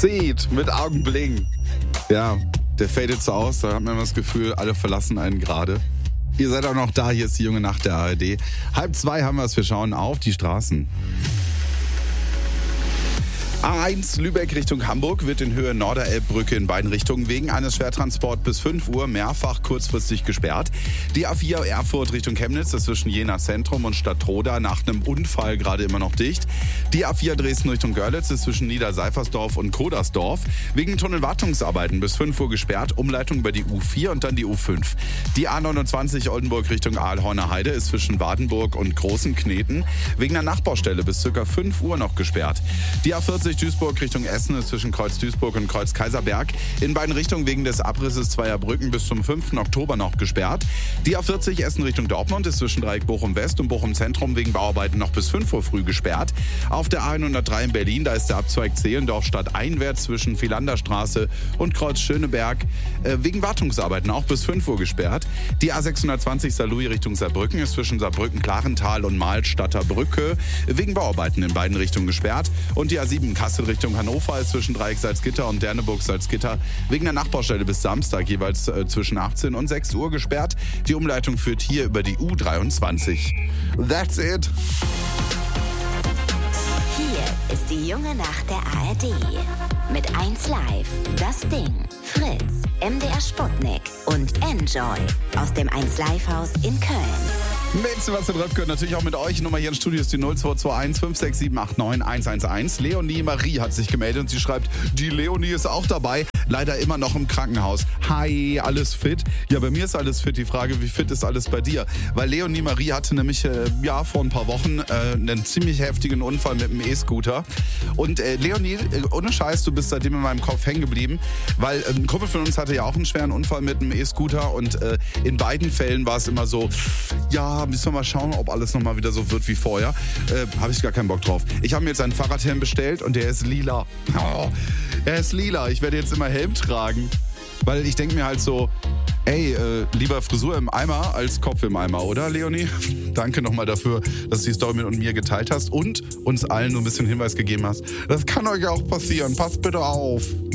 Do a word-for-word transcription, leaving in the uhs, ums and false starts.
Seed mit Augenbling. Ja, der fadet so aus, da hat man immer das Gefühl, alle verlassen einen gerade. Ihr seid auch noch da, hier ist die junge Nacht der A R D. Halb zwei haben wir es, wir schauen auf die Straßen. A eins Lübeck Richtung Hamburg wird in Höhe Norderelbbrücke in beiden Richtungen wegen eines Schwertransports bis fünf Uhr mehrfach kurzfristig gesperrt. Die A vier Erfurt Richtung Chemnitz ist zwischen Jena Zentrum und Stadtroda nach einem Unfall gerade immer noch dicht. Die A vier Dresden Richtung Görlitz ist zwischen Niederseifersdorf und Kodersdorf wegen Tunnelwartungsarbeiten bis fünf Uhr gesperrt. Umleitung über die U vier und dann die U fünf. Die A neunundzwanzig Oldenburg Richtung Aalhorner Heide ist zwischen Wardenburg und Großen Kneten wegen einer Nachbaustelle bis ca. fünf Uhr noch gesperrt. Die A vierzig Duisburg Richtung Essen ist zwischen Kreuz Duisburg und Kreuz Kaiserberg in beiden Richtungen wegen des Abrisses zweier Brücken bis zum fünften Oktober noch gesperrt. Die A vierzig Essen Richtung Dortmund ist zwischen Dreieck Bochum West und Bochum Zentrum wegen Bauarbeiten noch bis fünf Uhr früh gesperrt. Auf der A hundertdrei in Berlin, da ist der Abzweig Zehlendorf stadteinwärts zwischen Philanderstraße und Kreuz Schöneberg äh, wegen Wartungsarbeiten auch bis fünf Uhr gesperrt. Die A sechshundertzwanzig Saarlouis Richtung Saarbrücken ist zwischen Saarbrücken-Klarental und Mahlstadter Brücke wegen Bauarbeiten in beiden Richtungen gesperrt. Und die A sieben Kassel Richtung Hannover ist zwischen Dreieck Salzgitter und Derneburg Salzgitter wegen der Nachbaustelle bis Samstag jeweils äh, zwischen achtzehn und sechs Uhr gesperrt. Die Umleitung führt hier über die U dreiundzwanzig. That's it. Hier ist die junge Nacht der A R D. Mit eins Live, Das Ding, Fritz, M D R Sputnik und Enjoy aus dem eins Live Haus in Köln. Mit Sebastian Röpke, natürlich auch mit euch. Nummer hier im Studio ist die null zwei zwei eins fünf sechs sieben acht neun eins eins eins. Leonie Marie hat sich gemeldet und sie schreibt, die Leonie ist auch dabei. Leider immer noch im Krankenhaus. Hi, alles fit? Ja, bei mir ist alles fit. Die Frage, wie fit ist alles bei dir? Weil Leonie Marie hatte nämlich äh, ja, vor ein paar Wochen äh, einen ziemlich heftigen Unfall mit einem E-Scooter. Und äh, Leonie, äh, ohne Scheiß, du bist seitdem in meinem Kopf hängen geblieben. Weil äh, ein Kumpel von uns hatte ja auch einen schweren Unfall mit einem E-Scooter. Und äh, in beiden Fällen war es immer so, ja, müssen wir mal schauen, ob alles nochmal wieder so wird wie vorher. Äh, Habe ich gar keinen Bock drauf. Ich habe mir jetzt einen Fahrradhelm bestellt und der ist lila. Oh, er ist lila. Ich werde jetzt immer Helm tragen. Weil ich denke mir halt so, ey, äh, lieber Frisur im Eimer als Kopf im Eimer, oder Leonie? Danke nochmal dafür, dass du die Story mit mir geteilt hast und uns allen so ein bisschen Hinweis gegeben hast. Das kann euch auch passieren. Passt bitte auf.